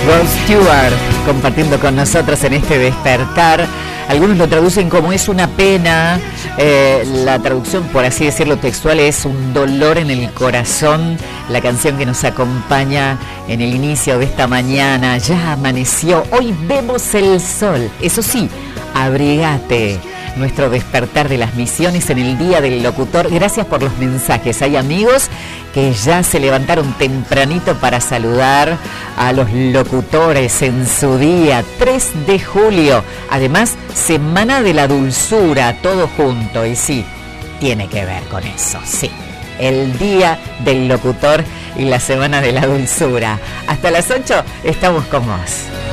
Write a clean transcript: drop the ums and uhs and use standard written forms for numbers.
Rod Stewart compartiendo con nosotros en este despertar. Algunos lo traducen como es una pena. La traducción, por así decirlo, textual es un dolor en el corazón. La canción que nos acompaña en el inicio de esta mañana. Ya amaneció, hoy vemos el sol. Eso sí, abrigate. Nuestro despertar de las misiones en el Día del Locutor. Gracias por los mensajes. Hay amigos que ya se levantaron tempranito para saludar a los locutores en su día, 3 de julio. Además, Semana de la Dulzura, todo junto. Y sí, tiene que ver con eso, sí. El Día del Locutor y la Semana de la Dulzura. Hasta las 8 estamos con vos.